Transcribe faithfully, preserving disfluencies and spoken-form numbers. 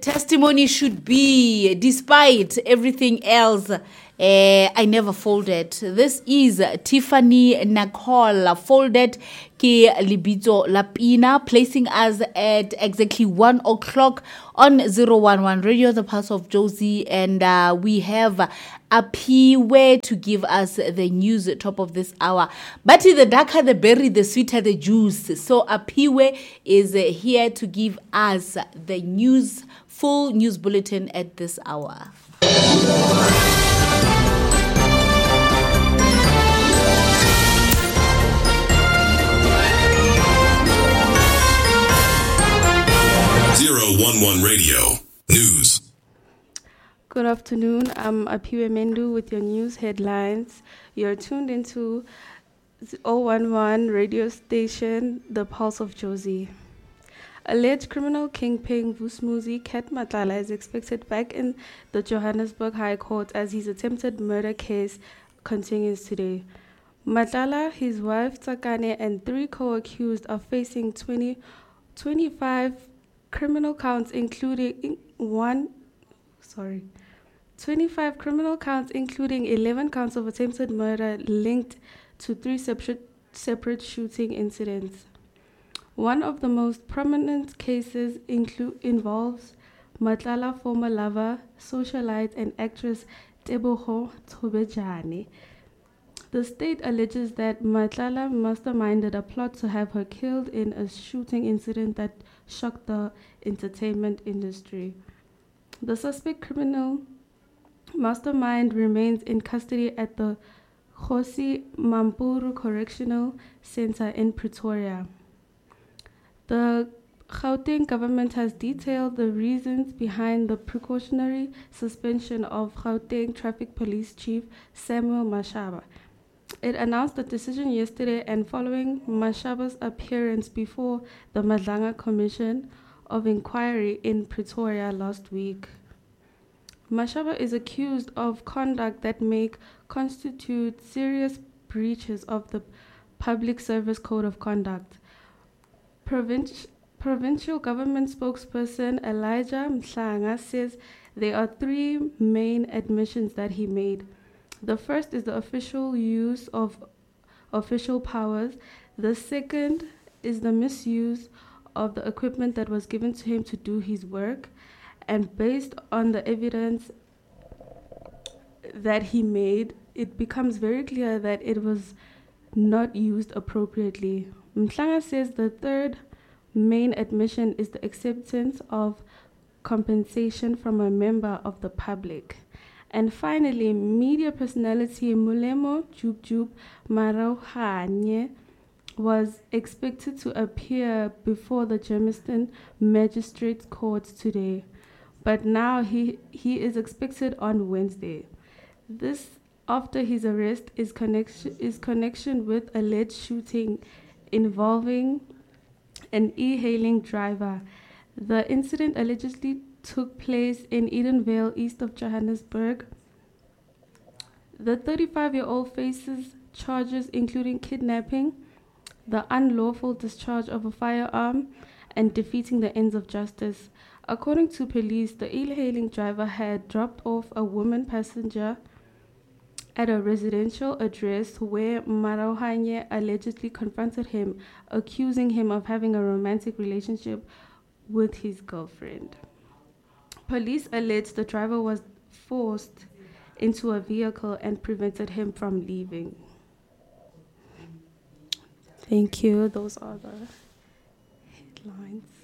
testimony should be, despite everything else, uh, I never folded. This is Tiffany Nicole, folded ke libito lapina, placing us at exactly one o'clock on zero one one Radio, the Pulse of Josie, and uh, we have Apiwe to give us the news top of this hour. But the darker the berry, the sweeter the juice. So Apiwe is uh, here to give us the news, full news bulletin at this hour. zero one one Radio News. Good afternoon. I'm Apiwe Mendu with your news headlines. You're tuned into zero one one radio station, The Pulse of Josie. Alleged criminal kingpin Vusmuzi Ket Matlala is expected back in the Johannesburg High Court as his attempted murder case continues today. Matlala, his wife Tsakane, and three co-accused are facing twenty, twenty-five criminal counts, including one, sorry, twenty-five criminal counts, including eleven counts of attempted murder linked to three separate, separate shooting incidents. One of the most prominent cases include, involves Matlala former lover, socialite, and actress Teboho Tobejane. The state alleges that Matlala masterminded a plot to have her killed in a shooting incident that shocked the entertainment industry. The suspect criminal mastermind remains in custody at the Kgosi Mampuru Correctional Center in Pretoria. The Gauteng government has detailed the reasons behind the precautionary suspension of Gauteng Traffic Police Chief Samuel Mashaba. It announced the decision yesterday and following Mashaba's appearance before the Madlanga Commission of Inquiry in Pretoria last week. Mashaba is accused of conduct that may constitute serious breaches of the Public Service Code of Conduct. Provinci- Provincial government spokesperson Elijah Mhlanga says there are three main admissions that he made. The first is the official use of official powers. The second is the misuse of the equipment that was given to him to do his work. And based on the evidence that he made, it becomes very clear that it was not used appropriately. Mhlanga says the third main admission is the acceptance of compensation from a member of the public. And finally, media personality Mulemo Jubjub Marauhanye was expected to appear before the Germiston Magistrates Court today, but now he, he is expected on Wednesday. This after his arrest is connection is connection with alleged shooting involving an e-hailing driver. The incident allegedly took place in Edenvale, east of Johannesburg. The thirty-five-year-old faces charges including kidnapping, the unlawful discharge of a firearm, and defeating the ends of justice. According to police, the e-hailing driver had dropped off a woman passenger at a residential address where Marauhanye allegedly confronted him, accusing him of having a romantic relationship with his girlfriend. Police allege the driver was forced into a vehicle and prevented him from leaving. Thank you. Those are the headlines.